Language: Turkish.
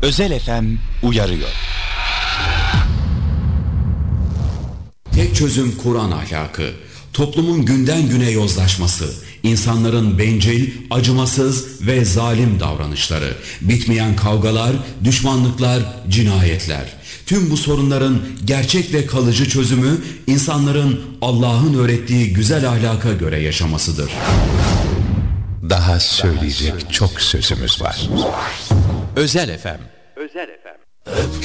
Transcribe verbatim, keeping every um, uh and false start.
Özel F M uyarıyor. Tek çözüm Kur'an ahlakı. Toplumun günden güne yozlaşması, insanların bencil, acımasız ve zalim davranışları, bitmeyen kavgalar, düşmanlıklar, cinayetler. Tüm bu sorunların gerçek ve kalıcı çözümü insanların Allah'ın öğrettiği güzel ahlaka göre yaşamasıdır. Daha söyleyecek çok sözümüz var. Özel F M. Özel F M.